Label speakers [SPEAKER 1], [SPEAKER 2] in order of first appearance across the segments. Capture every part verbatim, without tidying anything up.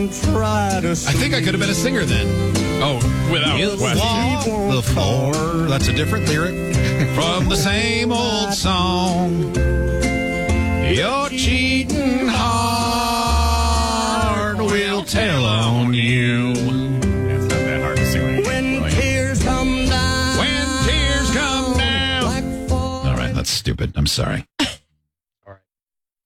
[SPEAKER 1] and try to
[SPEAKER 2] I think I could have been a singer then.
[SPEAKER 3] Oh, without
[SPEAKER 2] You
[SPEAKER 3] question.
[SPEAKER 2] walk the floor. That's a different lyric. From the same old song. You're cheating hard. We'll tell on you.
[SPEAKER 3] That's not that hard to sing.
[SPEAKER 1] when tears come down.
[SPEAKER 2] When tears come down.
[SPEAKER 1] Like fall-
[SPEAKER 2] All right, that's stupid. I'm sorry.
[SPEAKER 3] All right.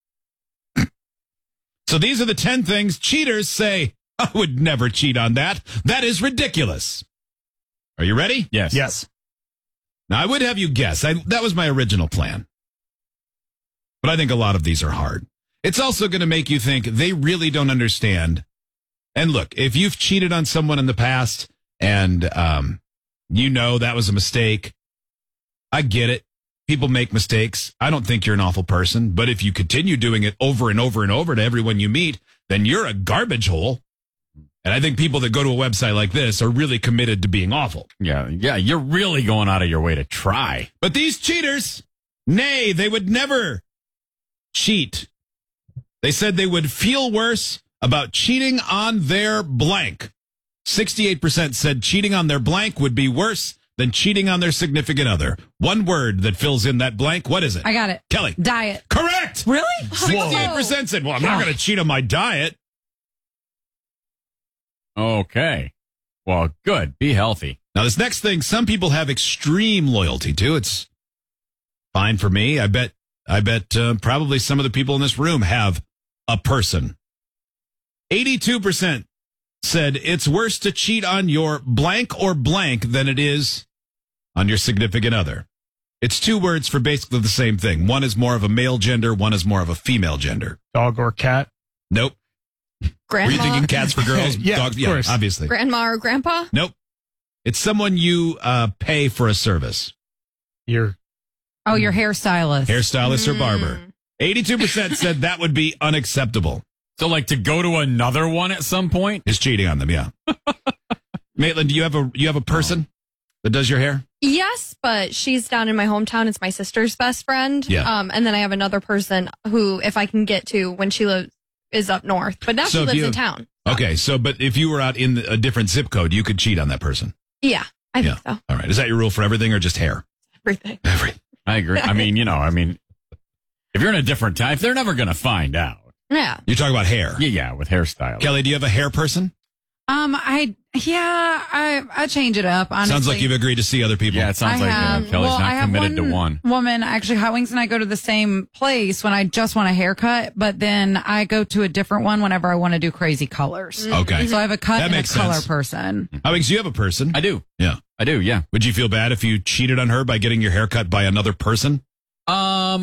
[SPEAKER 2] So these are the ten things cheaters say, I would never cheat on that. That is ridiculous. Are you ready?
[SPEAKER 3] Yes.
[SPEAKER 4] Yes.
[SPEAKER 2] Now, I would have you guess. I, that was my original plan. But I think a lot of these are hard. It's also going to make you think they really don't understand. And look, if you've cheated on someone in the past and um, you know that was a mistake, I get it. People make mistakes. I don't think you're an awful person. But if you continue doing it over and over and over to everyone you meet, then you're a garbage hole. And I think people that go to a website like this are really committed to being awful.
[SPEAKER 3] Yeah, yeah, you're really going out of your way to try.
[SPEAKER 2] But these cheaters, nay, they would never cheat. They said they would feel worse about cheating on their blank. sixty-eight percent said cheating on their blank would be worse than cheating on their significant other. One word that fills in that blank. What is it?
[SPEAKER 5] I got it.
[SPEAKER 2] Kelly.
[SPEAKER 5] Diet.
[SPEAKER 2] Correct.
[SPEAKER 5] Really?
[SPEAKER 2] sixty-eight percent said, well, I'm not going to cheat on my diet.
[SPEAKER 3] Okay. Well, good. Be healthy.
[SPEAKER 2] Now, this next thing, some people have extreme loyalty to. It's fine for me. I bet, I bet uh, probably some of the people in this room have a person. eighty-two percent said it's worse to cheat on your blank or blank than it is on your significant other. It's two words for basically the same thing. One is more of a male gender. One is more of a female gender.
[SPEAKER 4] Dog or cat?
[SPEAKER 2] Nope.
[SPEAKER 6] Grandma,
[SPEAKER 2] Were you thinking cats for girls?
[SPEAKER 4] Yeah,
[SPEAKER 2] dogs?
[SPEAKER 4] of
[SPEAKER 2] Yeah,
[SPEAKER 4] course.
[SPEAKER 2] obviously.
[SPEAKER 6] grandma or grandpa?
[SPEAKER 2] Nope. It's someone you uh, pay for a service.
[SPEAKER 4] Your
[SPEAKER 5] Oh, your hairstylist.
[SPEAKER 2] Hairstylist or
[SPEAKER 6] Mm.
[SPEAKER 2] barber. eighty-two percent said that would be unacceptable.
[SPEAKER 3] So, like, to go to another one at some point?
[SPEAKER 2] Is cheating on them, yeah. Maitland, do you have a you have a person that does your hair?
[SPEAKER 6] Yes, but she's down in my hometown. It's my sister's best friend.
[SPEAKER 2] Yeah.
[SPEAKER 6] Um, and then I have another person who, if I can get to when she lives, is up north. But now
[SPEAKER 2] So
[SPEAKER 6] she
[SPEAKER 2] if
[SPEAKER 6] lives
[SPEAKER 2] you-
[SPEAKER 6] in town.
[SPEAKER 2] Okay, so but if you were out in a different zip code, you could cheat on that person.
[SPEAKER 6] Yeah, I
[SPEAKER 2] Yeah.
[SPEAKER 6] think so.
[SPEAKER 2] All right. Is that your rule for everything or just hair?
[SPEAKER 6] Everything.
[SPEAKER 2] Every.
[SPEAKER 3] I agree. I mean, you know, I mean, if you're in a different time, if they're never going to find out.
[SPEAKER 6] Yeah.
[SPEAKER 2] You're talking about hair.
[SPEAKER 3] Yeah, yeah, with hairstyle.
[SPEAKER 2] Kelly, do you have a hair person?
[SPEAKER 5] Um, I yeah, I I change it up. Honestly,
[SPEAKER 2] Sounds like you've agreed to see other people.
[SPEAKER 3] Yeah, it sounds
[SPEAKER 5] I
[SPEAKER 3] like
[SPEAKER 5] have,
[SPEAKER 3] uh, Kelly's
[SPEAKER 5] well, I
[SPEAKER 3] not
[SPEAKER 5] have
[SPEAKER 3] committed to one.
[SPEAKER 5] Woman, actually, Hot Wings and I go to the same place when I just want a haircut, but then I go to a different one whenever I want to do crazy colors.
[SPEAKER 2] Okay.
[SPEAKER 5] So I have a cut
[SPEAKER 2] That
[SPEAKER 5] and a
[SPEAKER 2] makes
[SPEAKER 5] color
[SPEAKER 2] sense.
[SPEAKER 5] person.
[SPEAKER 2] How do you have a person?
[SPEAKER 3] I do.
[SPEAKER 2] Yeah.
[SPEAKER 3] I do, yeah.
[SPEAKER 2] Would you feel bad if you cheated on her by getting your hair cut by another person?
[SPEAKER 3] Um,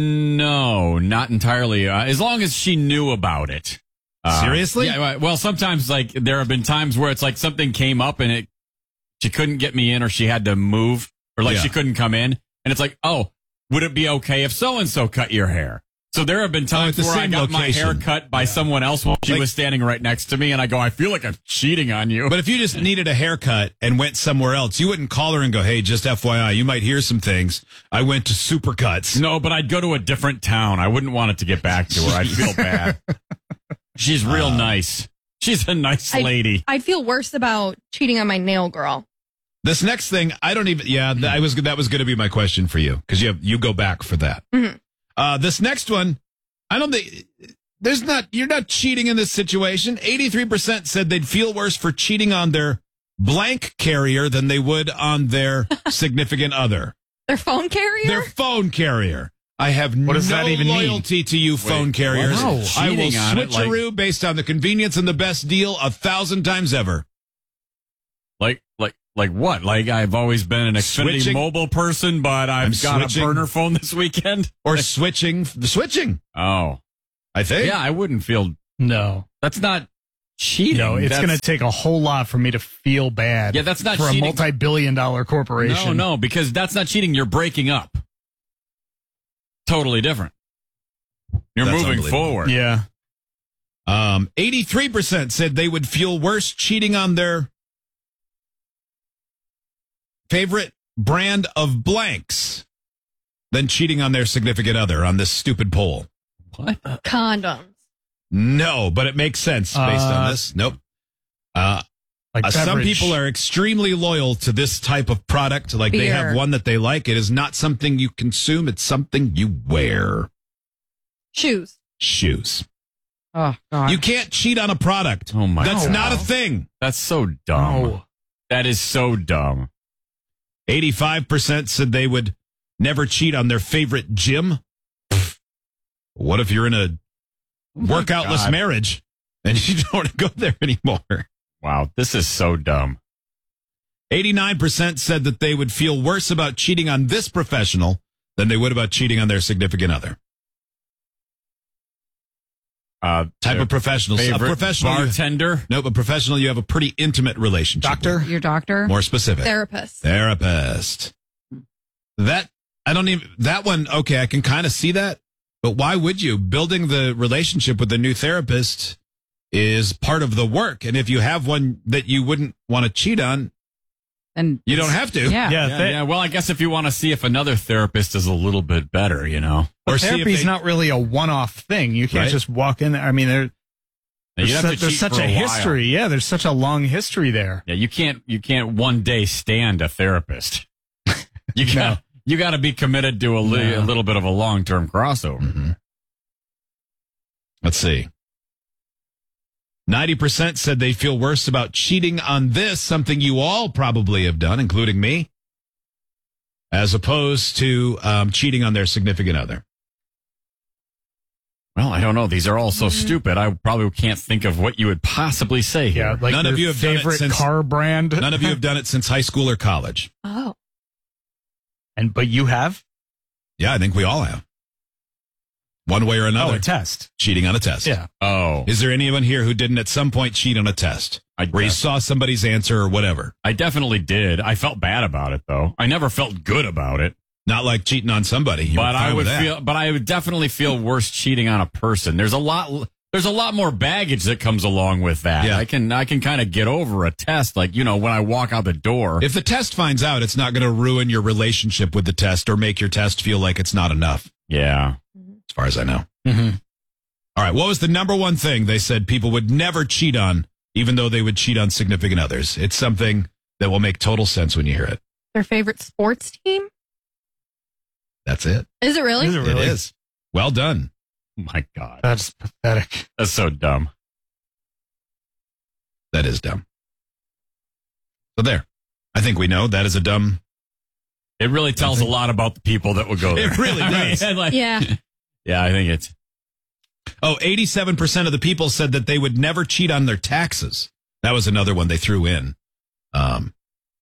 [SPEAKER 3] no, not entirely. Uh, as long as she knew about it. Uh,
[SPEAKER 2] Seriously?
[SPEAKER 3] Yeah. well- Well, sometimes like there have been times where it's like something came up and it she couldn't get me in, or she had to move, or like
[SPEAKER 2] Yeah.
[SPEAKER 3] she couldn't come in, and it's like, oh, would it be okay if so and so cut your hair? So there have been times
[SPEAKER 2] at the
[SPEAKER 3] where I
[SPEAKER 2] same
[SPEAKER 3] got my
[SPEAKER 2] location.
[SPEAKER 3] hair cut by someone else while she
[SPEAKER 2] Like-
[SPEAKER 3] was standing right next to me, and I go, I feel like I'm cheating on you.
[SPEAKER 2] But if you just needed a haircut and went somewhere else, you wouldn't call her and go, hey, just F Y I, you might hear some things. I went to Supercuts.
[SPEAKER 3] No, but I'd go to a different town. I wouldn't want it to get back to her. I'd feel bad. She's real
[SPEAKER 2] Uh,
[SPEAKER 3] nice. She's a nice
[SPEAKER 6] I-
[SPEAKER 3] lady.
[SPEAKER 6] I'd feel worse about cheating on my nail girl.
[SPEAKER 2] This next thing, I don't even, yeah, that, I was, that was going to be my question for you because you have, you go back for that.
[SPEAKER 6] Mhm.
[SPEAKER 2] Uh, this next one, I don't think, there's not, you're not cheating in this situation. eighty-three percent said they'd feel worse for cheating on their blank carrier than they would on their significant other.
[SPEAKER 6] Their phone carrier?
[SPEAKER 2] Their phone carrier. I have
[SPEAKER 4] What does
[SPEAKER 2] no
[SPEAKER 4] that even mean?
[SPEAKER 2] loyalty to you phone carriers.
[SPEAKER 4] No.
[SPEAKER 2] I will
[SPEAKER 3] Cheating on it, like-
[SPEAKER 2] switcheroo based on the convenience and the best deal a thousand times ever.
[SPEAKER 3] Like, like, like what? Like I've always been an Xfinity
[SPEAKER 2] Switching.
[SPEAKER 3] mobile person, but I've
[SPEAKER 2] I'm
[SPEAKER 3] got
[SPEAKER 2] switching.
[SPEAKER 3] a burner phone this weekend.
[SPEAKER 2] Or switching, switching,
[SPEAKER 3] Oh,
[SPEAKER 2] I think.
[SPEAKER 3] yeah. I wouldn't feel.
[SPEAKER 4] no.
[SPEAKER 3] That's not cheating.
[SPEAKER 4] No, it's
[SPEAKER 3] That's-
[SPEAKER 4] going to take a whole lot for me to feel bad.
[SPEAKER 3] Yeah, that's not
[SPEAKER 4] for
[SPEAKER 3] cheating.
[SPEAKER 4] a multi-billion dollar corporation.
[SPEAKER 3] No, no, because that's not cheating. You're breaking up. Totally different. You're
[SPEAKER 2] That's
[SPEAKER 3] moving
[SPEAKER 2] unbelievable.
[SPEAKER 3] forward.
[SPEAKER 4] Yeah.
[SPEAKER 2] Um, eighty-three percent said they would feel worse cheating on their favorite brand of blanks than cheating on their significant other on this stupid poll.
[SPEAKER 3] What?
[SPEAKER 6] Condoms.
[SPEAKER 2] No, but it makes sense based
[SPEAKER 4] Uh,
[SPEAKER 2] on this. Nope. Uh,
[SPEAKER 4] Like
[SPEAKER 2] uh, some
[SPEAKER 4] beverage.
[SPEAKER 2] people are extremely loyal to this type of product. Like they have
[SPEAKER 5] Beer.
[SPEAKER 2] one that they like. It is not something you consume. It's something you wear.
[SPEAKER 6] Shoes.
[SPEAKER 2] Shoes.
[SPEAKER 5] Oh, God.
[SPEAKER 2] You can't cheat on a product.
[SPEAKER 3] Oh, my
[SPEAKER 2] That's
[SPEAKER 3] God.
[SPEAKER 2] not a thing.
[SPEAKER 3] That's so dumb.
[SPEAKER 4] No.
[SPEAKER 3] That is so dumb.
[SPEAKER 2] eighty-five percent said they would never cheat on their favorite gym. Pfft. What if you're in a workoutless
[SPEAKER 3] God.
[SPEAKER 2] marriage and you don't want to go there anymore?
[SPEAKER 3] Wow, this is so dumb.
[SPEAKER 2] eighty-nine percent said that they would feel worse about cheating on this professional than they would about cheating on their significant other.
[SPEAKER 3] Uh,
[SPEAKER 2] Type
[SPEAKER 3] their
[SPEAKER 2] of professionals. A
[SPEAKER 3] favorite
[SPEAKER 2] professional. you-
[SPEAKER 3] bartender.
[SPEAKER 2] Nope, a professional you have a pretty intimate relationship
[SPEAKER 4] Doctor?
[SPEAKER 2] with.
[SPEAKER 5] Your doctor?
[SPEAKER 2] More specific.
[SPEAKER 6] Therapist.
[SPEAKER 2] Therapist. That, I don't even, that one, okay, I can kind of see that. But why would you? Building the relationship with a new therapist is part of the work. And if you have one that you wouldn't want to cheat on,
[SPEAKER 5] And
[SPEAKER 2] you don't have to.
[SPEAKER 5] Yeah.
[SPEAKER 4] Yeah,
[SPEAKER 3] Yeah,
[SPEAKER 4] th-
[SPEAKER 3] yeah, well, I guess if you want to see if another therapist is a little bit better, you know.
[SPEAKER 2] Or see if
[SPEAKER 4] therapy's
[SPEAKER 2] they-
[SPEAKER 4] not really a one-off thing. You can't
[SPEAKER 2] Right.
[SPEAKER 4] just walk in there. I mean, there,
[SPEAKER 3] You'd
[SPEAKER 4] there's,
[SPEAKER 3] have
[SPEAKER 4] su-
[SPEAKER 3] to
[SPEAKER 4] there's
[SPEAKER 3] cheat
[SPEAKER 4] such
[SPEAKER 3] for
[SPEAKER 4] a,
[SPEAKER 3] a while.
[SPEAKER 4] history. Yeah, there's such a long history there.
[SPEAKER 3] Yeah, you can't you can't one day stand a therapist. You got you got to be committed to a, li-
[SPEAKER 4] No.
[SPEAKER 3] a little bit of a long term crossover.
[SPEAKER 2] Mhm. Let's see. ninety percent said they feel worse about cheating on this, something you all probably have done, including me, as opposed to um, cheating on their significant other.
[SPEAKER 3] Well, I don't know. These are all so stupid. I probably can't think of what you would possibly say
[SPEAKER 4] Yeah,
[SPEAKER 3] here.
[SPEAKER 4] like
[SPEAKER 2] None of
[SPEAKER 4] your
[SPEAKER 2] you have done it
[SPEAKER 4] favorite
[SPEAKER 2] since-
[SPEAKER 4] car brand.
[SPEAKER 2] None of you have done it since high school or college.
[SPEAKER 6] Oh.
[SPEAKER 4] and but you have
[SPEAKER 2] Yeah, I think we all have. One way or
[SPEAKER 4] oh
[SPEAKER 2] another,
[SPEAKER 4] a test.
[SPEAKER 2] cheating on a test.
[SPEAKER 4] Yeah,
[SPEAKER 3] Oh,
[SPEAKER 2] Is there anyone here who didn't at some point cheat on a test?
[SPEAKER 3] I
[SPEAKER 2] Where you
[SPEAKER 3] guess.
[SPEAKER 2] saw somebody's answer or whatever?
[SPEAKER 3] I definitely did. I felt bad about it though. I never felt good about it.
[SPEAKER 2] Not like cheating on somebody. You were
[SPEAKER 3] but I
[SPEAKER 2] fine
[SPEAKER 3] would
[SPEAKER 2] with that.
[SPEAKER 3] feel but I would definitely feel worse cheating on a person. There's a lot there's a lot more baggage that comes along with that.
[SPEAKER 2] Yeah.
[SPEAKER 3] I can I can kind of get over a test, like, you know, when I walk out the door.
[SPEAKER 2] If the test finds out, it's not going to ruin your relationship with the test or make your test feel like it's not enough,
[SPEAKER 3] yeah.
[SPEAKER 2] as far as I know.
[SPEAKER 4] mm-hmm.
[SPEAKER 2] All right. What was the number one thing they said people would never cheat on, even though they would cheat on significant others? It's something that will make total sense when you hear it.
[SPEAKER 6] Their favorite sports team?
[SPEAKER 2] That's it.
[SPEAKER 6] Is it really?
[SPEAKER 4] Is it really?
[SPEAKER 2] It is. Well done.
[SPEAKER 3] Oh my God.
[SPEAKER 4] That's pathetic.
[SPEAKER 3] That's so dumb.
[SPEAKER 2] That is dumb. So there. I think we know that is a dumb.
[SPEAKER 3] It really tells a lot about the people that would go there.
[SPEAKER 2] It really
[SPEAKER 3] I mean,
[SPEAKER 2] does.
[SPEAKER 3] like-
[SPEAKER 6] Yeah.
[SPEAKER 3] yeah, I think it's
[SPEAKER 2] Oh, eighty-seven percent of the people said that they would never cheat on their taxes. That was another one they threw in. Um,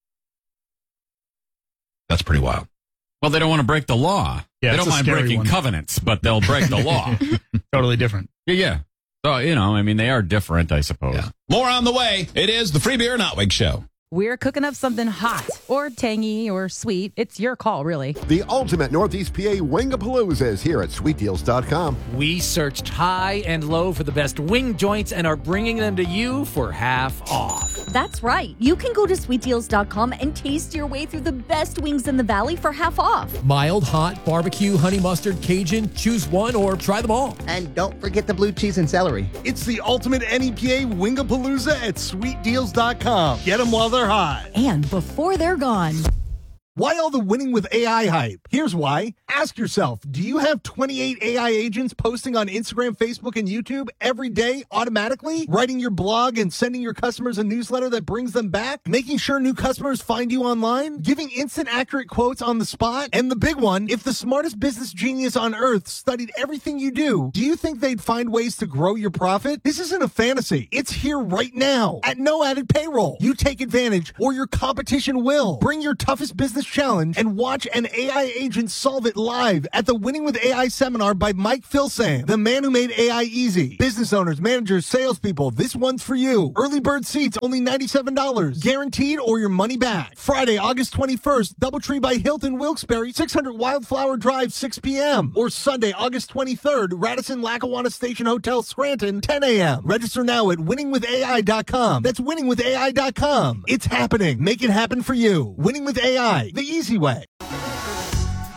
[SPEAKER 2] that's pretty wild.
[SPEAKER 3] well, they don't want to break the law.
[SPEAKER 4] Yeah,
[SPEAKER 3] they
[SPEAKER 4] it's
[SPEAKER 3] don't
[SPEAKER 4] a
[SPEAKER 3] mind
[SPEAKER 4] scary
[SPEAKER 3] breaking
[SPEAKER 4] one.
[SPEAKER 3] covenants, but they'll break the law.
[SPEAKER 4] Totally different.
[SPEAKER 3] Yeah, yeah. So, you know, I mean, they are different, I suppose.
[SPEAKER 2] Yeah. More on the way. It is the Free Beer and Outwig Show.
[SPEAKER 7] We're cooking up something hot or tangy or sweet. It's your call, really.
[SPEAKER 8] The ultimate Northeast P A Wingapalooza is here at sweet deals dot com.
[SPEAKER 9] We searched high and low for the best wing joints and are bringing them to you for half off.
[SPEAKER 10] That's right. You can go to sweet deals dot com and taste your way through the best wings in the valley for half off.
[SPEAKER 9] Mild, hot, barbecue, honey mustard, Cajun, choose one or try them all.
[SPEAKER 11] And don't forget the blue cheese and celery.
[SPEAKER 12] It's the ultimate N E P A Wingapalooza at sweet deals dot com. Get them while they're hot.
[SPEAKER 10] And before they're gone.
[SPEAKER 12] Why all the winning with A I hype? Here's why. Ask yourself, do you have twenty-eight A I agents posting on Instagram, Facebook, and YouTube every day automatically? Writing your blog and sending your customers a newsletter that brings them back? Making sure new customers find you online? Giving instant accurate quotes on the spot? And the big one, if the smartest business genius on earth studied everything you do, do you think they'd find ways to grow your profit? This isn't a fantasy. It's here right now at no added payroll. You take advantage or your competition will. Bring your toughest business challenge and watch an A I agent solve it live at the Winning with A I seminar by Mike Filsaime, the man who made A I easy. Business owners, managers, salespeople, this one's for you. Early bird seats only ninety-seven dollars. Guaranteed or your money back. Friday, August twenty-first, Doubletree by Hilton Wilkes-Barre, six hundred Wildflower Drive, six p.m. Or Sunday, August twenty-third, Radisson Lackawanna Station Hotel, Scranton, ten a.m. Register now at winning with A I dot com. That's winning with A I dot com. It's happening. Make it happen for you. Winning with A I, the easy way.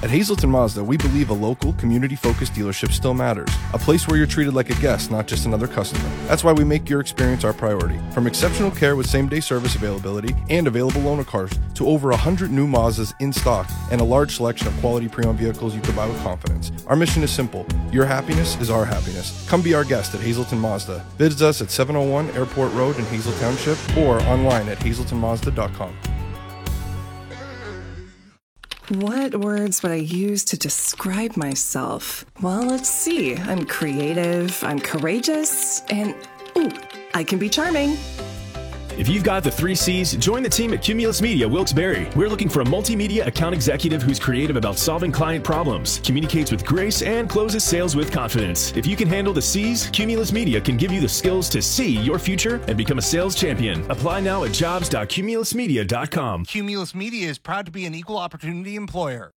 [SPEAKER 13] At Hazelton Mazda, we believe a local, community-focused dealership still matters. A place where you're treated like a guest, not just another customer. That's why we make your experience our priority. From exceptional care with same-day service availability and available loaner cars to over one hundred new Mazdas in stock and a large selection of quality pre-owned vehicles you can buy with confidence. Our mission is simple. Your happiness is our happiness. Come be our guest at Hazelton Mazda. Visit us at seven oh one Airport Road in Hazel Township or online at hazelton mazda dot com.
[SPEAKER 14] What words would I use to describe myself? Well, let's see. I'm creative, I'm courageous, and ooh, I can be charming.
[SPEAKER 15] If you've got the three C's, join the team at Cumulus Media Wilkes-Barre. We're looking for a multimedia account executive who's creative about solving client problems, communicates with grace, and closes sales with confidence. If you can handle the C's, Cumulus Media can give you the skills to see your future and become a sales champion. Apply now at jobs dot cumulus media dot com.
[SPEAKER 12] Cumulus Media is proud to be an equal opportunity employer.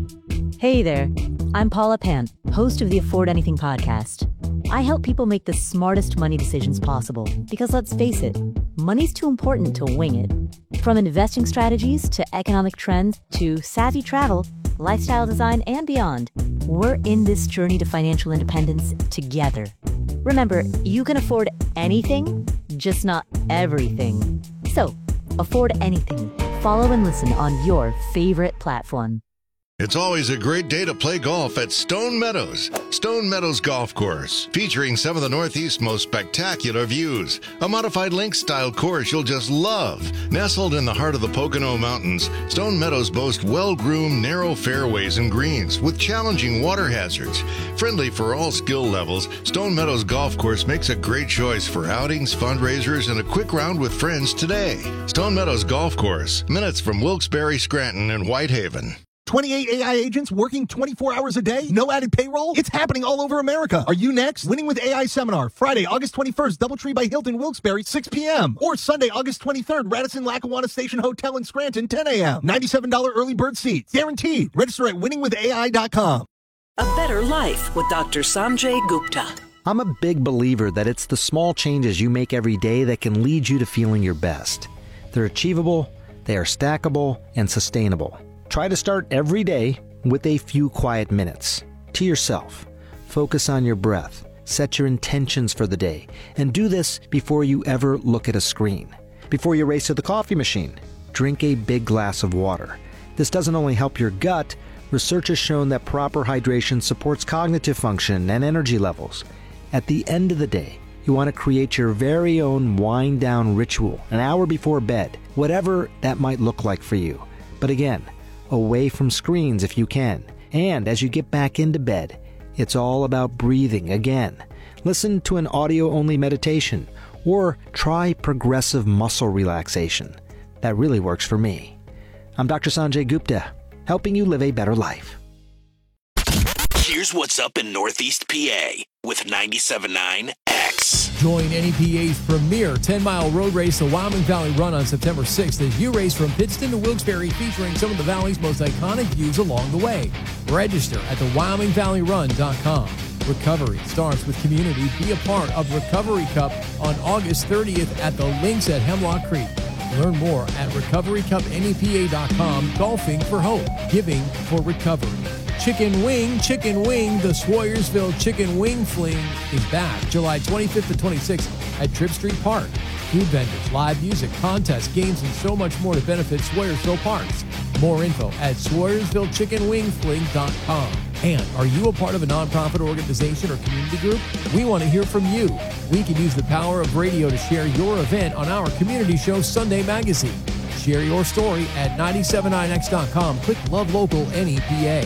[SPEAKER 16] Hey there, I'm Paula Pant, host of the Afford Anything podcast. I help people make the smartest money decisions possible because, let's face it, money's too important to wing it. From investing strategies to economic trends to savvy travel, lifestyle design, and beyond, we're in this journey to financial independence together. Remember, you can afford anything, just not everything. So, afford anything. Follow and listen on your favorite platform.
[SPEAKER 17] It's always a great day to play golf at Stone Meadows. Stone Meadows Golf Course, featuring some of the Northeast's most spectacular views. A modified links-style course you'll just love. Nestled in the heart of the Pocono Mountains, Stone Meadows boasts well-groomed, narrow fairways and greens with challenging water hazards. Friendly for all skill levels, Stone Meadows Golf Course makes a great choice for outings, fundraisers, and a quick round with friends today. Stone Meadows Golf Course, minutes from Wilkes-Barre, Scranton, and Whitehaven.
[SPEAKER 12] twenty-eight A I agents working twenty-four hours a day? No added payroll? It's happening all over America. Are you next? Winning with A I Seminar, Friday, August twenty-first, Doubletree by Hilton, Wilkes-Barre, six p.m. Or Sunday, August twenty-third, Radisson Lackawanna Station Hotel in Scranton, ten a.m. ninety-seven dollars early bird seats. Guaranteed. Register at winning with A I dot com.
[SPEAKER 18] A better life with Doctor Sanjay Gupta.
[SPEAKER 19] I'm a big believer that it's the small changes you make every day that can lead you to feeling your best. They're achievable, they are stackable, and sustainable. Try to start every day with a few quiet minutes to yourself. Focus on your breath, set your intentions for the day, and do this before you ever look at a screen. Before you race to the coffee machine, drink a big glass of water. This doesn't only help your gut, research has shown that proper hydration supports cognitive function and energy levels. At the end of the day, you want to create your very own wind down ritual an hour before bed, whatever that might look like for you. But again, away from screens if you can. And as you get back into bed, it's all about breathing again. Listen to an audio-only meditation or try progressive muscle relaxation. That really works for me. I'm Doctor Sanjay Gupta, helping you live a better life.
[SPEAKER 20] Here's what's up in Northeast P A with ninety-seven point nine X.
[SPEAKER 9] Join N E P A's premier ten-mile road race, the Wyoming Valley Run, on September sixth as you race from Pittston to Wilkes-Barre, featuring some of the Valley's most iconic views along the way. Register at the wyoming valley run dot com. Recovery starts with community. Be a part of Recovery Cup on August thirtieth at the Links at Hemlock Creek. Learn more at recovery cup N E P A dot com. Golfing for hope. Giving for recovery. Chicken Wing, Chicken Wing, the Swoyersville Chicken Wing Fling is back July twenty-fifth to twenty-sixth at Tripp Street Park. Food vendors, live music, contests, games, and so much more to benefit Swoyersville Parks. More info at swoyersville chicken wing fling dot com. And are you a part of a nonprofit organization or community group? We want to hear from you. We can use the power of radio to share your event on our community show, Sunday Magazine. Share your story at nine seven nine X dot com. Click Love Local N E P A.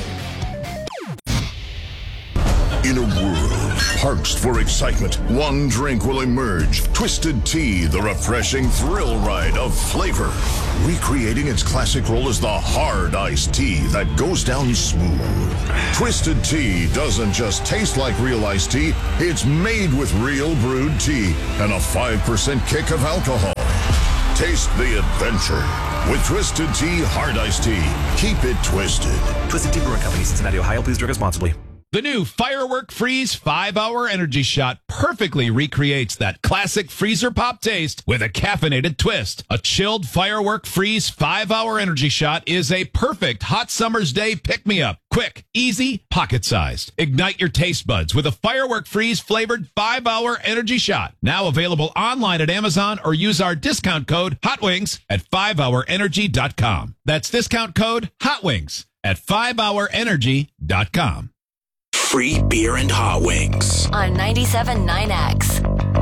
[SPEAKER 21] In a world parched for excitement, one drink will emerge. Twisted Tea, the refreshing thrill ride of flavor. Recreating its classic role as the hard iced tea that goes down smooth. Twisted Tea doesn't just taste like real iced tea, it's made with real brewed tea and a five percent kick of alcohol. Taste the adventure with Twisted Tea Hard Iced Tea. Keep it twisted.
[SPEAKER 15] Twisted Tea Brewing Company, Cincinnati, Ohio. Please drink responsibly.
[SPEAKER 2] The new Firework Freeze five hour Energy Shot perfectly recreates that classic freezer pop taste with a caffeinated twist. A chilled Firework Freeze five hour Energy Shot is a perfect hot summer's day pick-me-up. Quick, easy, pocket-sized. Ignite your taste buds with a Firework Freeze-flavored five-hour energy shot. Now available online at Amazon or use our discount code HOTWINGS at five hour energy dot com. That's discount code HOTWINGS at five hour energy dot com.
[SPEAKER 20] Free beer and hot wings.
[SPEAKER 1] On ninety-seven point nine X.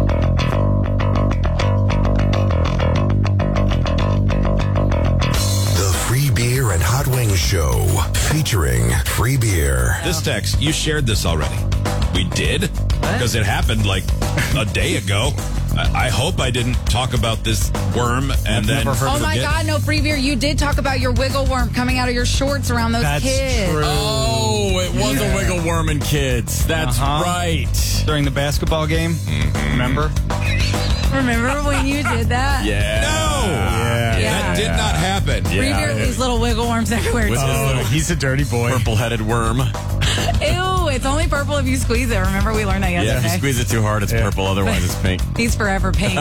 [SPEAKER 21] Free Beer and Hot Wings Show featuring free beer.
[SPEAKER 2] This text, you shared this already. We did? Because it happened like a day ago. I, I hope I didn't talk about this worm and then
[SPEAKER 5] Oh my
[SPEAKER 2] forget.
[SPEAKER 5] God, no free beer. You did talk about your wiggle worm coming out of your shorts around those
[SPEAKER 3] That's
[SPEAKER 5] kids.
[SPEAKER 3] true. Oh, it was
[SPEAKER 4] Yeah.
[SPEAKER 3] a wiggle worm and kids. That's
[SPEAKER 4] Uh-huh.
[SPEAKER 3] right.
[SPEAKER 4] During the basketball game,
[SPEAKER 2] Mm-hmm.
[SPEAKER 4] remember?
[SPEAKER 5] Remember when you did that?
[SPEAKER 3] Yeah.
[SPEAKER 2] No!
[SPEAKER 4] Yeah.
[SPEAKER 2] That did not happen.
[SPEAKER 5] Free beer, these little wiggle worms everywhere.
[SPEAKER 3] With
[SPEAKER 5] too.
[SPEAKER 3] his little
[SPEAKER 4] He's a dirty boy.
[SPEAKER 3] purple-headed worm.
[SPEAKER 5] Ew, it's only purple if you squeeze it. Remember we learned that
[SPEAKER 3] Yeah, if you
[SPEAKER 5] yesterday?
[SPEAKER 3] squeeze it too hard, it's purple. Otherwise, it's pink.
[SPEAKER 5] He's forever pink.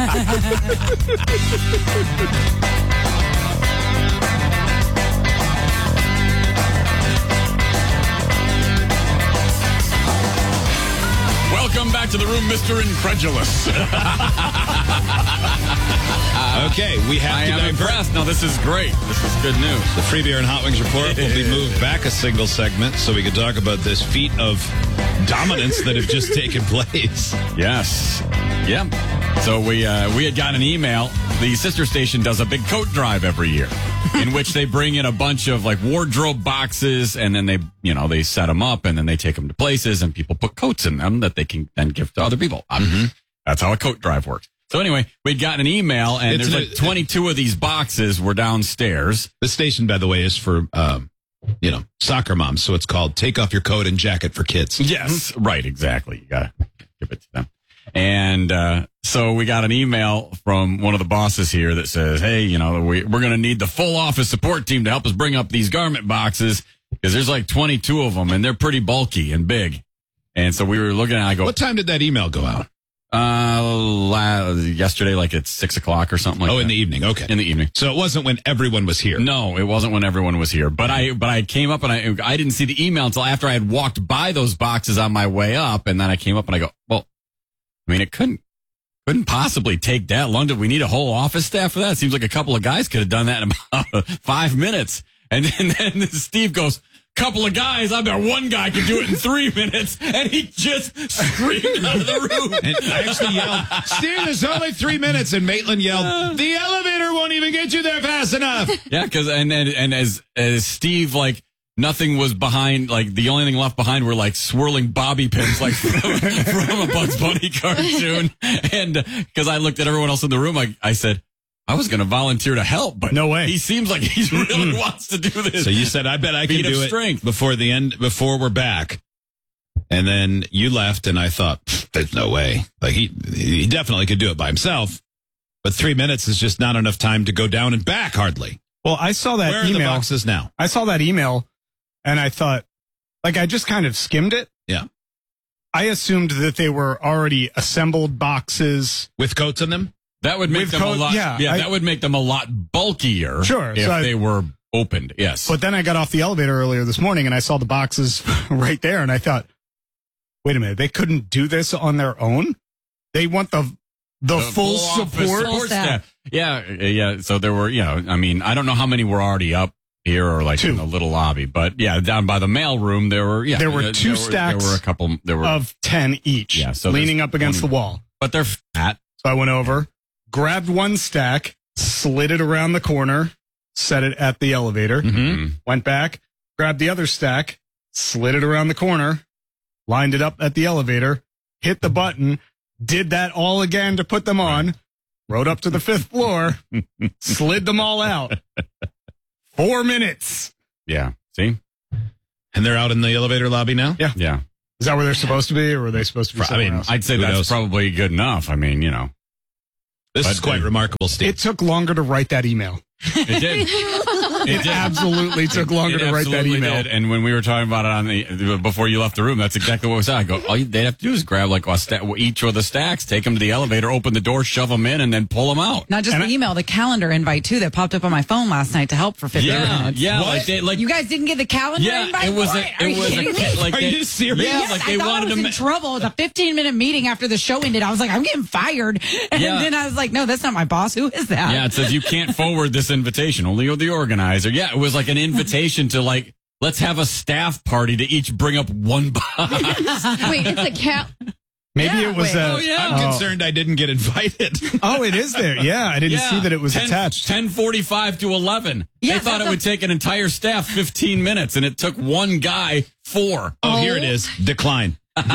[SPEAKER 3] Welcome back to the room, Mister Incredulous.
[SPEAKER 2] Okay, we have
[SPEAKER 3] I
[SPEAKER 2] to
[SPEAKER 3] am
[SPEAKER 2] divert.
[SPEAKER 3] impressed. No, this is great. This is good news.
[SPEAKER 2] The Free Beer and Hot Wings Report will be moved back a single segment so we can talk about this feat of dominance that have just taken place.
[SPEAKER 3] Yes. Yeah. So we uh, we had got an email. The sister station does a big coat drive every year in which they bring in a bunch of like wardrobe boxes and then they, you know, they set them up and then they take them to places and people put coats in them that they can then give to other people. Mm-hmm. That's how a coat drive works. So anyway, we'd gotten an email and
[SPEAKER 2] It's
[SPEAKER 3] there's
[SPEAKER 2] an-
[SPEAKER 3] like twenty-two of these boxes were downstairs.
[SPEAKER 2] The station, by the way, is for, um, you know, soccer moms. So it's called Take Off Your Coat and Jacket for Kids.
[SPEAKER 3] Yes, right, exactly. You gotta give it to them. And uh, so we got an email from one of the bosses here that says, hey, you know, we, we're going to need the full office support team to help us bring up these garment boxes because there's like twenty-two of them and they're pretty bulky and big. And so we were looking at it, I go,
[SPEAKER 2] What time did that email go out?
[SPEAKER 3] uh, la- yesterday, like at six o'clock or something like
[SPEAKER 2] Oh,
[SPEAKER 3] that.
[SPEAKER 2] in the evening. Okay.
[SPEAKER 3] In the evening.
[SPEAKER 2] So it wasn't when everyone was here.
[SPEAKER 3] No, it wasn't when everyone was here. But I but I came up and I I didn't see the email until after I had walked by those boxes on my way up. And then I came up and I go, well, I mean, it couldn't couldn't possibly take that long. Did we need a whole office staff for that? It seems like a couple of guys could have done that in about five minutes. And then, then Steve goes, couple of guys, I bet one guy could do it in three minutes. And he just screamed out of the room.
[SPEAKER 2] And I actually yelled, Steve, there's only three minutes. And Maitland yelled, the elevator won't even get you there fast enough.
[SPEAKER 3] Yeah, because and, and and as as Steve, like nothing was behind, like the only thing left behind were like swirling bobby pins, like from, from a Bugs Bunny cartoon. And because I looked at everyone else in the room, I I said I was going to volunteer to help, but
[SPEAKER 4] no way.
[SPEAKER 3] He seems like he really wants to do this.
[SPEAKER 2] So you said, I bet I can
[SPEAKER 3] Feat of
[SPEAKER 2] do it
[SPEAKER 3] strength.
[SPEAKER 2] before the end, before we're back. And then you left, and I thought, there's no way. Like he, he definitely could do it by himself. But three minutes is just not enough time to go down and back, hardly.
[SPEAKER 4] Well, I saw that
[SPEAKER 2] Where are
[SPEAKER 4] email.
[SPEAKER 2] the boxes now?
[SPEAKER 4] I saw that email, and I thought, like, I just kind of skimmed it.
[SPEAKER 2] Yeah.
[SPEAKER 4] I assumed that they were already assembled boxes
[SPEAKER 2] with coats in them.
[SPEAKER 3] That would make
[SPEAKER 4] With
[SPEAKER 3] them
[SPEAKER 4] coat-
[SPEAKER 3] a lot.
[SPEAKER 4] yeah,
[SPEAKER 3] Yeah,
[SPEAKER 4] I-
[SPEAKER 3] that would make them a lot bulkier.
[SPEAKER 4] Sure,
[SPEAKER 3] if
[SPEAKER 4] so I-
[SPEAKER 3] they were opened. Yes.
[SPEAKER 4] But then I got off the elevator earlier this morning and I saw the boxes right there and I thought, wait a minute, they couldn't do this on their own? They want the the,
[SPEAKER 3] The
[SPEAKER 4] full,
[SPEAKER 3] office
[SPEAKER 4] support?
[SPEAKER 3] support staff. Yeah, yeah. So there were, you know, I mean, I don't know how many were already up here or like
[SPEAKER 4] Two.
[SPEAKER 3] in the little lobby, but yeah, down by the mail room there were. Yeah,
[SPEAKER 4] There were two
[SPEAKER 3] there
[SPEAKER 4] stacks
[SPEAKER 3] There were a couple. There were
[SPEAKER 4] of ten each,
[SPEAKER 3] Yeah, so
[SPEAKER 4] leaning
[SPEAKER 3] there's
[SPEAKER 4] up against
[SPEAKER 3] twenty
[SPEAKER 4] the wall.
[SPEAKER 3] but they're fat.
[SPEAKER 4] So I went over, grabbed one stack, slid it around the corner, set it at the elevator,
[SPEAKER 3] Mm-hmm.
[SPEAKER 4] went back, grabbed the other stack, slid it around the corner, lined it up at the elevator, hit the button, did that all again to put them on, rode up to the fifth floor, slid them all out. Four minutes.
[SPEAKER 3] Yeah. See?
[SPEAKER 2] And they're out in the elevator lobby now?
[SPEAKER 4] Yeah.
[SPEAKER 3] Yeah.
[SPEAKER 4] Is that where they're supposed to be, or are they supposed to be
[SPEAKER 3] I
[SPEAKER 4] somewhere
[SPEAKER 3] mean,
[SPEAKER 4] else?
[SPEAKER 3] I'd say
[SPEAKER 2] Who
[SPEAKER 3] that's
[SPEAKER 2] knows?
[SPEAKER 3] probably good enough. I mean, you know.
[SPEAKER 2] This
[SPEAKER 3] But
[SPEAKER 2] is quite
[SPEAKER 3] they-
[SPEAKER 2] remarkable, Steve.
[SPEAKER 4] It took longer to write that email.
[SPEAKER 3] It did.
[SPEAKER 4] It absolutely took longer
[SPEAKER 3] It
[SPEAKER 4] to write that
[SPEAKER 3] absolutely
[SPEAKER 4] email.
[SPEAKER 3] did. And when we were talking about it on the before you left the room, that's exactly what was said. I go, all you, they'd have to do is grab like a sta- each of the stacks, take them to the elevator, open the door, shove them in, and then pull them out.
[SPEAKER 5] Not just
[SPEAKER 3] And
[SPEAKER 5] the email, the calendar invite too that popped up on my phone last night to help for fifteen
[SPEAKER 3] Yeah,
[SPEAKER 5] minutes.
[SPEAKER 3] yeah, What? like they- like-
[SPEAKER 5] you guys didn't get the calendar
[SPEAKER 3] Yeah,
[SPEAKER 5] invite.
[SPEAKER 3] it was
[SPEAKER 5] for
[SPEAKER 3] a-
[SPEAKER 5] it.
[SPEAKER 3] it
[SPEAKER 5] Are you
[SPEAKER 3] was a-
[SPEAKER 5] kidding me?
[SPEAKER 3] like
[SPEAKER 2] Are
[SPEAKER 3] they-
[SPEAKER 2] you serious?
[SPEAKER 3] Yeah,
[SPEAKER 5] Yes,
[SPEAKER 3] like
[SPEAKER 5] I
[SPEAKER 3] they
[SPEAKER 5] thought
[SPEAKER 3] wanted
[SPEAKER 5] I was
[SPEAKER 3] to
[SPEAKER 5] in
[SPEAKER 3] ma-
[SPEAKER 5] trouble. It was a fifteen minute meeting after the show ended. I was like, I'm getting fired. And
[SPEAKER 3] Yeah.
[SPEAKER 5] then I was like, no, that's not my boss. Who is that?
[SPEAKER 3] Yeah, it says you can't forward this invitation. Only the organizer. Yeah, it was like an invitation to like, let's have a staff party to each bring up one box.
[SPEAKER 6] Wait, it's a cat.
[SPEAKER 4] Maybe it was. Uh,
[SPEAKER 2] I'm concerned I didn't get invited.
[SPEAKER 4] Oh, it is there. Yeah, I didn't
[SPEAKER 3] Yeah,
[SPEAKER 4] see that it was
[SPEAKER 3] ten,
[SPEAKER 4] attached.
[SPEAKER 3] ten forty-five to eleven.
[SPEAKER 5] Yeah,
[SPEAKER 3] they thought it
[SPEAKER 5] that's
[SPEAKER 3] would take an entire staff fifteen minutes, and it took one guy four.
[SPEAKER 2] Oh, here it is. Decline.
[SPEAKER 6] What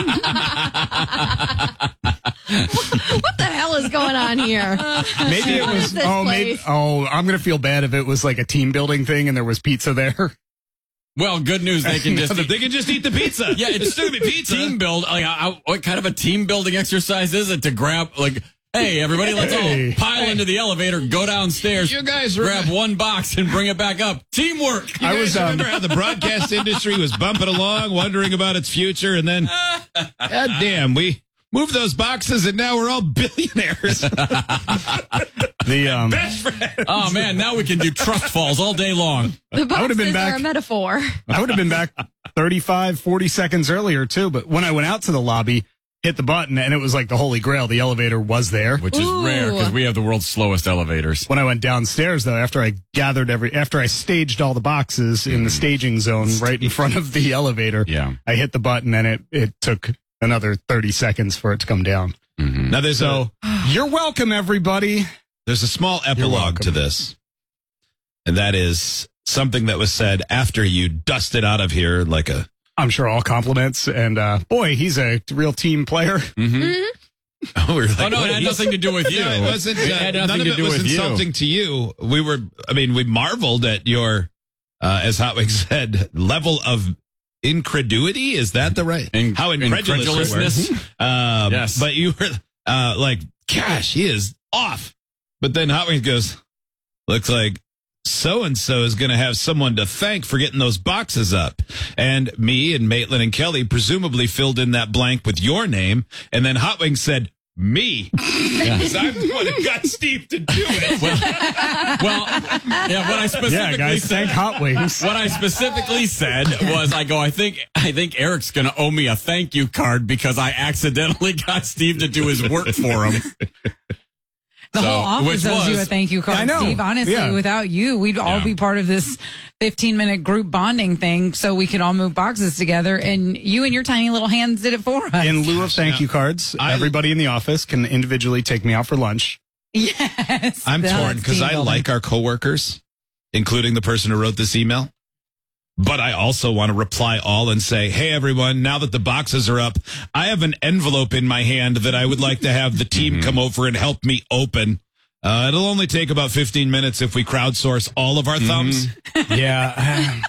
[SPEAKER 6] the hell is going on here?
[SPEAKER 4] Maybe it
[SPEAKER 6] What
[SPEAKER 4] was.
[SPEAKER 6] is this
[SPEAKER 4] Oh, maybe.
[SPEAKER 6] place?
[SPEAKER 4] Oh, I'm gonna feel bad if it was like a team building thing and there was pizza there.
[SPEAKER 3] Well, good news. They can just
[SPEAKER 2] they can just eat the pizza.
[SPEAKER 3] Yeah, it's
[SPEAKER 2] stupid pizza.
[SPEAKER 3] Team build. Like, I, what kind of a team building exercise is it to grab like? Hey, everybody, let's
[SPEAKER 4] Hey.
[SPEAKER 3] all pile into the elevator, go downstairs,
[SPEAKER 2] You guys
[SPEAKER 3] grab
[SPEAKER 2] remember-
[SPEAKER 3] one box and bring it back up. Teamwork.
[SPEAKER 2] You
[SPEAKER 4] I
[SPEAKER 2] guys
[SPEAKER 4] was, um,
[SPEAKER 2] remember how the broadcast industry was bumping along, wondering about its future, and then, God damn, we moved those boxes, and now we're all billionaires.
[SPEAKER 4] The um,
[SPEAKER 2] Best friends.
[SPEAKER 3] Oh man, now we can do trust falls all day long.
[SPEAKER 6] The
[SPEAKER 4] I would've been
[SPEAKER 6] boxes
[SPEAKER 4] back-
[SPEAKER 6] are a metaphor.
[SPEAKER 4] I would have been back thirty-five, forty seconds earlier too. But when I went out to the lobby, hit the button, and it was like the holy grail. The elevator was there.
[SPEAKER 3] Which is
[SPEAKER 6] Ooh.
[SPEAKER 3] rare because we have the world's slowest elevators.
[SPEAKER 4] When I went downstairs, though, after I gathered every, after I staged all the boxes in the staging zone right in front of the elevator,
[SPEAKER 3] Yeah.
[SPEAKER 4] I hit the button, and it it took another thirty seconds for it to come down.
[SPEAKER 3] Mm-hmm.
[SPEAKER 2] Now, there's,
[SPEAKER 4] So
[SPEAKER 2] a,
[SPEAKER 4] you're welcome, everybody.
[SPEAKER 2] there's a small epilogue
[SPEAKER 4] welcome.
[SPEAKER 2] to this, and that is something that was said after you dusted out of here like a.
[SPEAKER 4] I'm sure all compliments, and uh, boy, he's a real team player.
[SPEAKER 3] Mm-hmm.
[SPEAKER 2] Oh, we were like,
[SPEAKER 3] Oh no,
[SPEAKER 2] what?
[SPEAKER 3] it had nothing to do with you.
[SPEAKER 2] No, it wasn't.
[SPEAKER 3] It
[SPEAKER 2] Uh,
[SPEAKER 3] had
[SPEAKER 2] none
[SPEAKER 3] nothing
[SPEAKER 2] of
[SPEAKER 3] to
[SPEAKER 2] it
[SPEAKER 3] do
[SPEAKER 2] was
[SPEAKER 3] with you.
[SPEAKER 2] insulting to you. We were. I mean, we marveled at your, uh, as Hotwig said, level of incredulity. Is that the right?
[SPEAKER 3] In-
[SPEAKER 2] How incredulous you were.
[SPEAKER 3] incredulousness?
[SPEAKER 2] Um,
[SPEAKER 3] Yes.
[SPEAKER 2] But you were uh, like, gosh, he is off. But then Hotwig goes, looks like so and so is going to have someone to thank for getting those boxes up. And me and Maitland and Kelly presumably filled in that blank with your name. And then Hotwing said, me. Because I'm the one who got Steve to do it.
[SPEAKER 3] Well, yeah, what I specifically
[SPEAKER 4] Yeah, guys,
[SPEAKER 3] said,
[SPEAKER 4] thank Hot Wings.
[SPEAKER 3] what I specifically said was, I go, I think, I think Eric's going to owe me a thank you card because I accidentally got Steve to do his work for him.
[SPEAKER 5] The
[SPEAKER 3] So,
[SPEAKER 5] whole office
[SPEAKER 3] which
[SPEAKER 5] owes you
[SPEAKER 3] was-
[SPEAKER 5] a thank you card,
[SPEAKER 4] I know.
[SPEAKER 5] Steve. Honestly,
[SPEAKER 4] Yeah.
[SPEAKER 5] without you, we'd all
[SPEAKER 3] Yeah.
[SPEAKER 5] be part of this fifteen minute group bonding thing so we could all move boxes together. And you and your tiny little hands did it for us.
[SPEAKER 4] In lieu of thank you cards,
[SPEAKER 2] I-
[SPEAKER 4] everybody in the office can individually take me out for lunch.
[SPEAKER 5] Yes.
[SPEAKER 2] I'm
[SPEAKER 5] that's
[SPEAKER 2] torn because
[SPEAKER 5] team
[SPEAKER 2] I
[SPEAKER 5] building.
[SPEAKER 2] like our coworkers, including the person who wrote this email. But I also want to reply all and say, hey, everyone, now that the boxes are up, I have an envelope in my hand that I would like to have the team come over and help me open. Uh, it'll only take about fifteen minutes if we crowdsource all of our thumbs.
[SPEAKER 4] Yeah.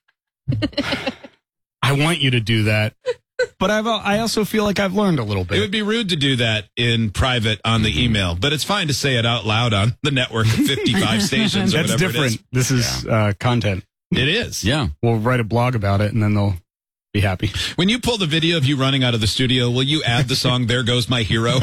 [SPEAKER 4] I want you to do that. But I've, I also feel like I've learned a little
[SPEAKER 2] It
[SPEAKER 4] bit.
[SPEAKER 2] would be rude to do that in private on the email, but it's fine to say it out loud on the network of fifty-five stations or
[SPEAKER 4] That's
[SPEAKER 2] whatever
[SPEAKER 4] different. This is uh, content.
[SPEAKER 2] it is. It is.
[SPEAKER 3] Yeah.
[SPEAKER 4] We'll write a blog about it, and then they'll be happy.
[SPEAKER 2] When you pull the video of you running out of the studio, will you add the song "There Goes My Hero"?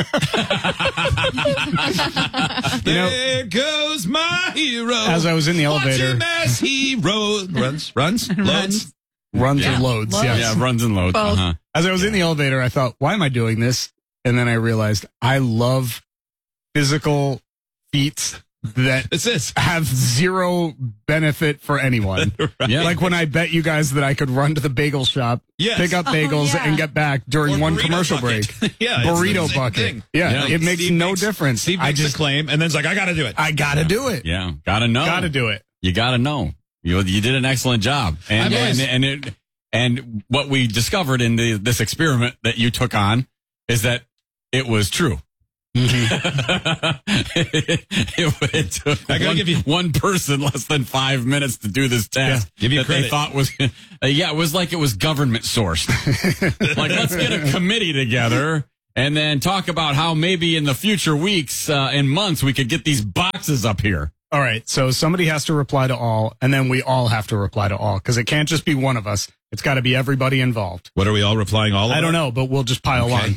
[SPEAKER 2] There goes my hero.
[SPEAKER 4] As I was in the
[SPEAKER 2] Watch
[SPEAKER 4] elevator,
[SPEAKER 2] him as he ro- runs, runs, loads.
[SPEAKER 4] runs
[SPEAKER 3] Yeah.
[SPEAKER 4] or loads.
[SPEAKER 5] Loads.
[SPEAKER 4] Yes.
[SPEAKER 3] Yeah, runs and loads.
[SPEAKER 6] Both.
[SPEAKER 3] Uh-huh.
[SPEAKER 4] As I was in the elevator, I thought, why am I doing this? And then I realized I love physical feats that
[SPEAKER 2] It's this.
[SPEAKER 4] have zero benefit for anyone.
[SPEAKER 3] Yeah.
[SPEAKER 4] Like when I bet you guys that I could run to the bagel shop,
[SPEAKER 2] Yes.
[SPEAKER 4] pick up bagels,
[SPEAKER 5] yeah.
[SPEAKER 4] and get back during
[SPEAKER 2] Or
[SPEAKER 4] one
[SPEAKER 2] burrito
[SPEAKER 4] commercial
[SPEAKER 2] bucket.
[SPEAKER 4] break.
[SPEAKER 2] Yeah, it's the
[SPEAKER 4] burrito
[SPEAKER 2] same
[SPEAKER 4] bucket.
[SPEAKER 2] thing.
[SPEAKER 4] Yeah,
[SPEAKER 3] Yeah.
[SPEAKER 4] it makes
[SPEAKER 2] Steve
[SPEAKER 4] no
[SPEAKER 2] makes-
[SPEAKER 4] difference.
[SPEAKER 2] Steve
[SPEAKER 4] I
[SPEAKER 2] makes
[SPEAKER 4] just,
[SPEAKER 2] a claim and then's like, I got to do it.
[SPEAKER 4] I gotta do it.
[SPEAKER 3] Yeah. Gotta know.
[SPEAKER 4] Gotta do it.
[SPEAKER 3] You gotta know. You you did an excellent job, and
[SPEAKER 2] I've always-
[SPEAKER 3] and and, it, and what we discovered in the, this experiment that you took on is that it was true. it, it took
[SPEAKER 2] I gotta
[SPEAKER 3] one,
[SPEAKER 2] give you-
[SPEAKER 3] one person less than five minutes to do this task.
[SPEAKER 2] Yeah, give you
[SPEAKER 3] that they
[SPEAKER 2] credit.
[SPEAKER 3] thought was, uh, yeah, it was like it was government sourced. Like, let's get a committee together and then talk about how maybe in the future weeks uh, and months we could get these boxes up here.
[SPEAKER 4] All right, so somebody has to reply to all, and then we all have to reply to all, because it can't just be one of us. It's got to be everybody involved.
[SPEAKER 2] What are we all replying all of
[SPEAKER 4] I don't
[SPEAKER 2] them?
[SPEAKER 4] know, but we'll just pile
[SPEAKER 2] Okay.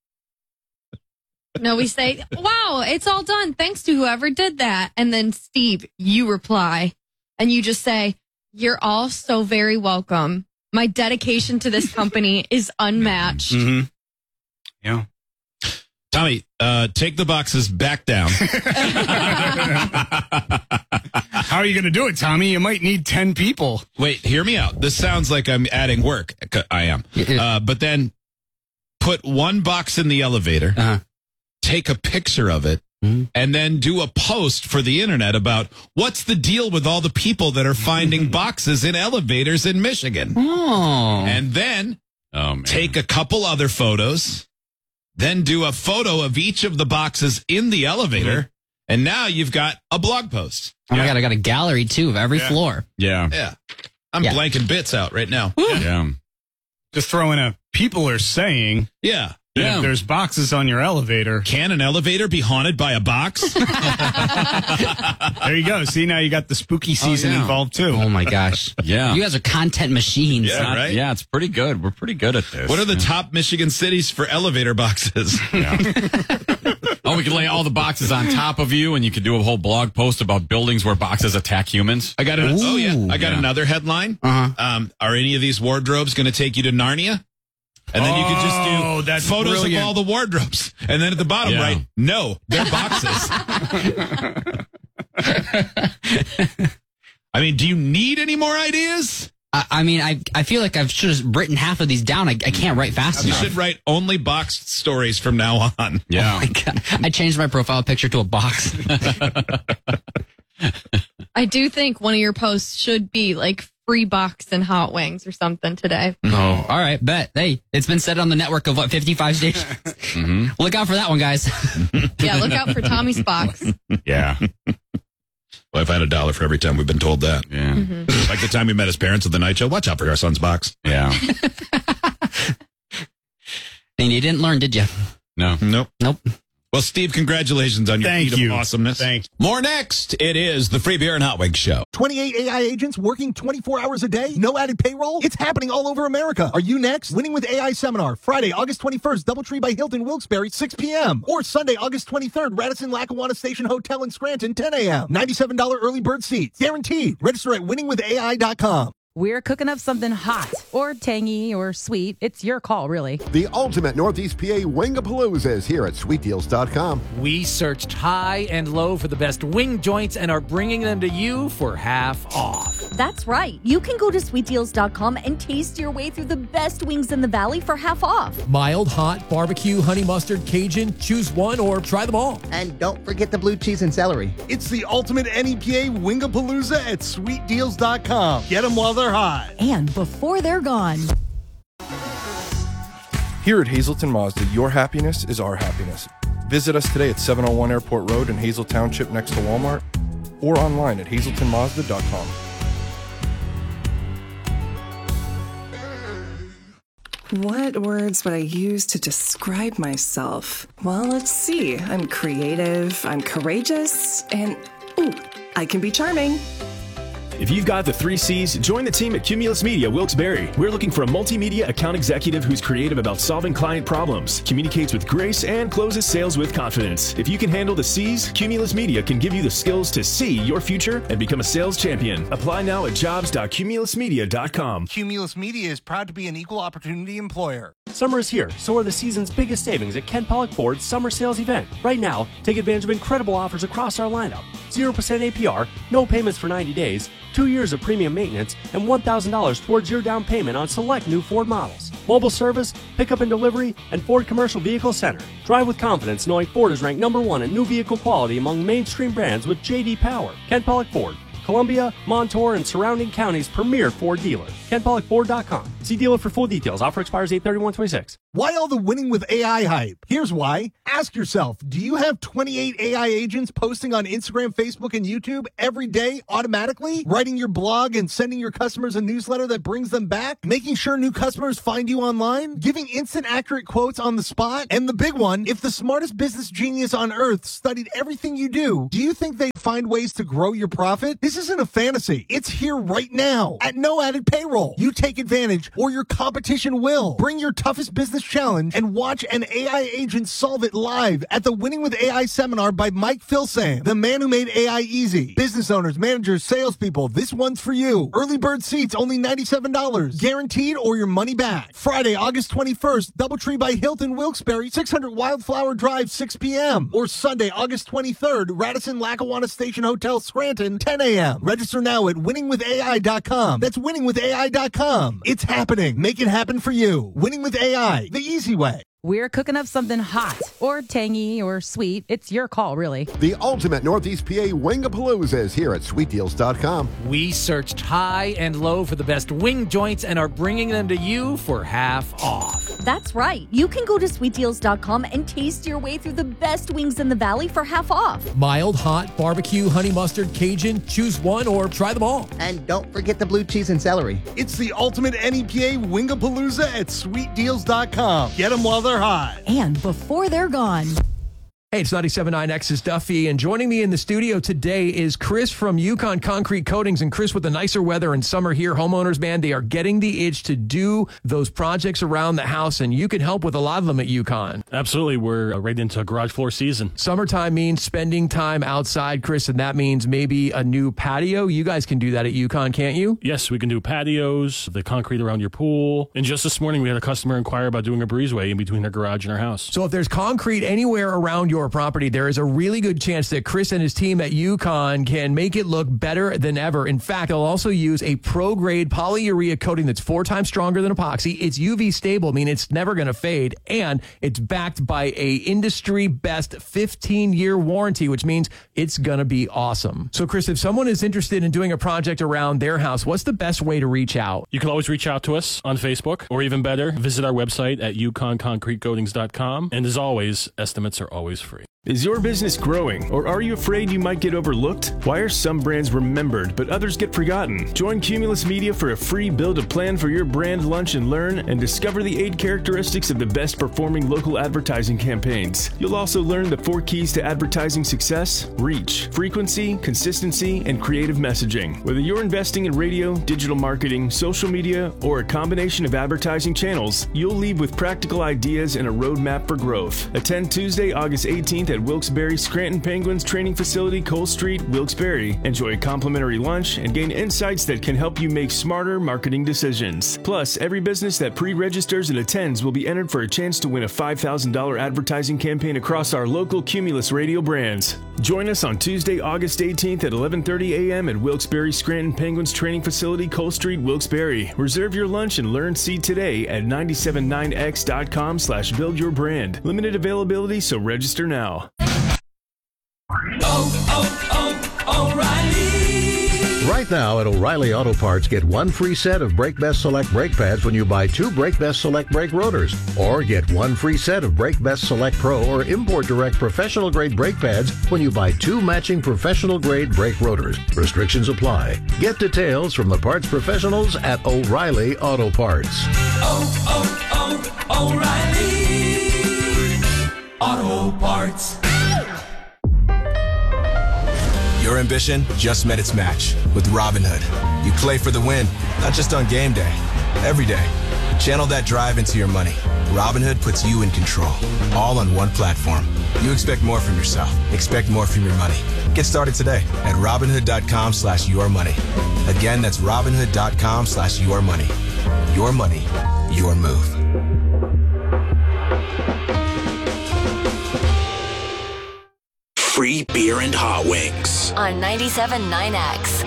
[SPEAKER 4] on.
[SPEAKER 6] No, we say, wow, it's all done. Thanks to whoever did that. And then, Steve, you reply, and you just say, you're all so very welcome. My dedication to this company is unmatched.
[SPEAKER 4] Mm-hmm. Yeah.
[SPEAKER 2] Tommy, uh, take the boxes back down.
[SPEAKER 4] How are you going to do it, Tommy? You might need ten people.
[SPEAKER 2] Wait, hear me out. This sounds like I'm adding work. I am. Uh, but then put one box in the elevator,
[SPEAKER 7] Uh-huh.
[SPEAKER 2] take a picture of it, and then do a post for the internet about what's the deal with all the people that are finding boxes in elevators in Michigan.
[SPEAKER 7] Oh.
[SPEAKER 2] And then
[SPEAKER 3] Oh, man.
[SPEAKER 2] take a couple other photos, then do a photo of each of the boxes in the elevator, and now you've got a blog post.
[SPEAKER 7] Oh my God, I got a gallery too of every
[SPEAKER 2] Yeah.
[SPEAKER 7] floor.
[SPEAKER 3] Yeah.
[SPEAKER 2] Yeah. I'm
[SPEAKER 7] Yeah.
[SPEAKER 2] blanking bits out right now.
[SPEAKER 3] Yeah.
[SPEAKER 4] Just throw in a people are saying
[SPEAKER 2] Yeah.
[SPEAKER 4] that
[SPEAKER 3] Yeah.
[SPEAKER 4] if there's boxes on your elevator.
[SPEAKER 2] Can an elevator be haunted by a box?
[SPEAKER 4] There you go. See, now you got the spooky season
[SPEAKER 3] yeah.
[SPEAKER 4] involved too.
[SPEAKER 7] Oh my gosh.
[SPEAKER 3] Yeah.
[SPEAKER 7] You guys are content machines.
[SPEAKER 2] Yeah,
[SPEAKER 3] Not-
[SPEAKER 2] right?
[SPEAKER 3] Yeah, it's pretty good. We're pretty good at this.
[SPEAKER 2] What are the
[SPEAKER 3] Yeah.
[SPEAKER 2] top Michigan cities for elevator boxes?
[SPEAKER 3] Oh, we could lay all the boxes on top of you, and you could do a whole blog post about buildings where boxes attack humans.
[SPEAKER 2] I got an, oh yeah, I got
[SPEAKER 3] Yeah.
[SPEAKER 2] another headline.
[SPEAKER 7] Uh-huh.
[SPEAKER 2] Um, are any of these wardrobes going to take you to Narnia? And then you could just
[SPEAKER 4] Oh,
[SPEAKER 2] do
[SPEAKER 4] that's
[SPEAKER 2] photos
[SPEAKER 4] brilliant.
[SPEAKER 2] of all the wardrobes, and then at the bottom
[SPEAKER 3] Yeah.
[SPEAKER 2] right, no, they're boxes. I mean, do you need any more ideas?
[SPEAKER 7] I, I mean, I I feel like I should have written half of these down. I, I can't write fast
[SPEAKER 2] You
[SPEAKER 7] enough.
[SPEAKER 2] should write only boxed stories from now on.
[SPEAKER 3] Yeah.
[SPEAKER 7] Oh my God. I changed my profile picture to a box.
[SPEAKER 6] I do think one of your posts should be like free box and hot wings or something today.
[SPEAKER 7] Oh, all right, bet. Hey, it's been said on the network of what, fifty-five stations?
[SPEAKER 3] Mm-hmm.
[SPEAKER 7] Look out for that one, guys.
[SPEAKER 6] Yeah, look out for Tommy's box.
[SPEAKER 3] Yeah.
[SPEAKER 2] Well, I've had a dollar for every time we've been told that.
[SPEAKER 3] Yeah.
[SPEAKER 6] Mm-hmm.
[SPEAKER 2] Like the time we met his parents at the night show. Watch out for our son's box.
[SPEAKER 3] Yeah.
[SPEAKER 7] And you didn't learn, did you?
[SPEAKER 3] No.
[SPEAKER 2] Nope.
[SPEAKER 7] Nope.
[SPEAKER 2] Well, Steve, congratulations on your
[SPEAKER 4] Thank
[SPEAKER 2] feat
[SPEAKER 4] you.
[SPEAKER 2] of awesomeness.
[SPEAKER 4] Thank you.
[SPEAKER 2] More next. It is the Free Beer and Hot Wings Show.
[SPEAKER 12] twenty-eight A I agents working twenty-four hours a day? No added payroll? It's happening all over America. Are you next? Winning with A I seminar, Friday, August twenty-first, Doubletree by Hilton, Wilkes-Barre, six p.m. Or Sunday, August twenty-third, Radisson Lackawanna Station Hotel in Scranton, ten a.m. ninety-seven dollars early bird seats. Guaranteed. Register at winning with A I dot com.
[SPEAKER 22] We're cooking up something hot or tangy or sweet. It's your call, really.
[SPEAKER 8] The ultimate Northeast P A Wingapalooza is here at sweet deals dot com.
[SPEAKER 9] We searched high and low for the best wing joints and are bringing them to you for half off.
[SPEAKER 10] That's right. You can go to sweet deals dot com and taste your way through the best wings in the valley for half off.
[SPEAKER 9] Mild, hot, barbecue, honey mustard, Cajun. Choose one or try them all.
[SPEAKER 11] And don't forget the blue cheese and celery.
[SPEAKER 12] It's the ultimate N E P A Wingapalooza at sweet deals dot com. Get them while they're hot.
[SPEAKER 22] And before they're gone.
[SPEAKER 13] Here at Hazelton Mazda, your happiness is our happiness. Visit us today at seven oh one Airport Road in Hazel Township next to Walmart or online at hazelton mazda dot com.
[SPEAKER 14] What words would I use to describe myself? Well, let's see. I'm creative, I'm courageous, and ooh, I can be charming.
[SPEAKER 15] If you've got the three C's, join the team at Cumulus Media Wilkes-Barre. We're looking for a multimedia account executive who's creative about solving client problems, communicates with grace, and closes sales with confidence. If you can handle the C's, Cumulus Media can give you the skills to see your future and become a sales champion. Apply now at jobs dot cumulus media dot com.
[SPEAKER 12] Cumulus Media is proud to be an equal opportunity employer.
[SPEAKER 23] Summer is here, so are the season's biggest savings at Ken Pollock Ford's summer sales event. Right now, take advantage of incredible offers across our lineup. zero percent A P R, no payments for ninety days, two years of premium maintenance, and one thousand dollars towards your down payment on select new Ford models. Mobile service, pickup and delivery, and Ford Commercial Vehicle Center. Drive with confidence knowing Ford is ranked number one in new vehicle quality among mainstream brands with J D Power. Ken Pollock Ford, Columbia, Montour, and surrounding counties' premier Ford dealer. ken pollock ford dot com. See dealer for full details. Offer expires eight thirty-one twenty-six.
[SPEAKER 12] Why all the winning with A I hype? Here's why. Ask yourself, do you have twenty-eight A I agents posting on Instagram, Facebook, and YouTube every day automatically? Writing your blog and sending your customers a newsletter that brings them back? Making sure new customers find you online? Giving instant accurate quotes on the spot? And the big one, if the smartest business genius on earth studied everything you do, do you think they'd find ways to grow your profit? This isn't a fantasy. It's here right now at no added payroll. You take advantage or your competition will. Bring your toughest business challenge and watch an A I agent solve it live at the Winning with A I seminar by Mike Filsaime, the man who made A I easy. Business owners, managers, salespeople, this one's for you. Early bird seats only ninety-seven dollars. Guaranteed or your money back. Friday, August twenty-first, Doubletree by Hilton Wilkes-Barre, six hundred Wildflower Drive, six p.m. Or Sunday, August twenty-third, Radisson Lackawanna Station Hotel, Scranton, ten a.m. Register now at winning with A I dot com. That's winning with A I dot com. It's happening. Make it happen for you. Winning with A I, the easy way.
[SPEAKER 22] We're cooking up something hot or tangy or sweet. It's your call, really.
[SPEAKER 8] The ultimate Northeast P A Wingapalooza is here at sweet deals dot com.
[SPEAKER 9] We searched high and low for the best wing joints and are bringing them to you for half off.
[SPEAKER 10] That's right. You can go to sweet deals dot com and taste your way through the best wings in the valley for half off.
[SPEAKER 9] Mild, hot, barbecue, honey mustard, Cajun. Choose one or try them all.
[SPEAKER 11] And don't forget the blue cheese and celery.
[SPEAKER 12] It's the ultimate N E P A Wingapalooza at sweet deals dot com. Get them while they're hot.
[SPEAKER 10] And before they're gone.
[SPEAKER 9] Hey, it's ninety-seven point nine X's Duffy, and joining me in the studio today is Chris from Yukon Concrete Coatings. And Chris, with the nicer weather and summer here, homeowners, man, they are getting the itch to do those projects around the house, and you can help with a lot of them at Yukon.
[SPEAKER 15] Absolutely. We're right into garage floor season.
[SPEAKER 9] Summertime means spending time outside, Chris, and that means maybe a new patio. You guys can do that at Yukon, can't you?
[SPEAKER 15] Yes, we can do patios, the concrete around your pool. And just this morning, we had a customer inquire about doing a breezeway in between their garage and our house.
[SPEAKER 9] So if there's concrete anywhere around your property, there is a really good chance that Chris and his team at Yukon can make it look better than ever. In fact, they'll also use a pro-grade polyurea coating that's four times stronger than epoxy. It's U V stable, meaning it's never going to fade, and it's backed by a industry-best fifteen-year warranty, which means it's going to be awesome. So, Chris, if someone is interested in doing a project around their house, what's the best way to reach out?
[SPEAKER 15] You can always reach out to us on Facebook, or even better, visit our website at yukon concrete coatings dot com. And as always, estimates are always free.
[SPEAKER 16] Is your business growing, or are you afraid you might get overlooked? Why are some brands remembered, but others get forgotten? Join Cumulus Media for a free build a plan for your brand lunch and learn, and discover the eight characteristics of the best performing local advertising campaigns. You'll also learn the four keys to advertising success: reach, frequency, consistency, and creative messaging. Whether you're investing in radio, digital marketing, social media, or a combination of advertising channels, you'll leave with practical ideas and a roadmap for growth. Attend Tuesday, August eighteenth at Wilkes-Barre Scranton Penguins Training Facility, Cole Street, Wilkes-Barre. Enjoy a complimentary lunch and gain insights that can help you make smarter marketing decisions. Plus, every business that pre-registers and attends will be entered for a chance to win a five thousand dollars advertising campaign across our local Cumulus radio brands. Join us on Tuesday, August eighteenth at eleven thirty a.m. at Wilkes-Barre Scranton Penguins Training Facility, Cole Street, Wilkes-Barre. Reserve your lunch and learn seat today at nine seven nine x dot com slash build your brand. Limited availability, so register now.
[SPEAKER 17] Oh, oh, O'Reilly.
[SPEAKER 18] Right now at O'Reilly Auto Parts, get one free set of Brake Best Select brake pads when you buy two Brake Best Select brake rotors. Or get one free set of Brake Best Select Pro or Import Direct professional grade brake pads when you buy two matching professional grade brake rotors. Restrictions apply. Get details from the parts professionals at O'Reilly Auto Parts.
[SPEAKER 17] Oh, oh, oh, O'Reilly Auto Parts.
[SPEAKER 24] Your ambition just met its match with Robinhood. You play for the win, not just on game day, every day. Channel that drive into your money. Robinhood puts you in control, all on one platform. You expect more from yourself. Expect more from your money. Get started today at Robinhood.com slash your money. Again, that's Robinhood.com slash your money. Your money, your move.
[SPEAKER 20] Free beer and hot wings
[SPEAKER 1] on ninety-seven point nine X.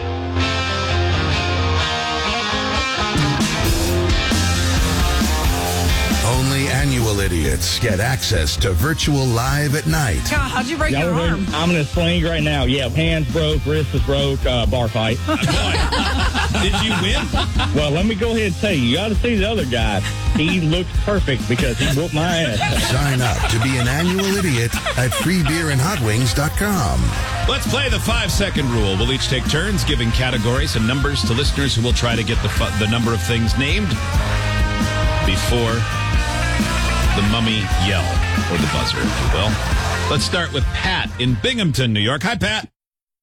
[SPEAKER 21] Only annual idiots get access to virtual live at night.
[SPEAKER 5] God, how'd you break
[SPEAKER 25] yeah,
[SPEAKER 5] your arm?
[SPEAKER 25] I'm in a sling right now. Yeah, hands broke, wrist is broke, uh, bar fight.
[SPEAKER 2] Did you win?
[SPEAKER 3] Well, let me go ahead and tell you, you got to see the other guy. He looks perfect because he whooped my ass.
[SPEAKER 6] Sign up to be an annual idiot at free beer and hot wings dot com.
[SPEAKER 2] Let's play the five-second rule. We'll each take turns giving categories and numbers to listeners who will try to get the fu- the number of things named before the mummy yell, or the buzzer, if you will. Let's start with Pat in Binghamton, New York. Hi, Pat.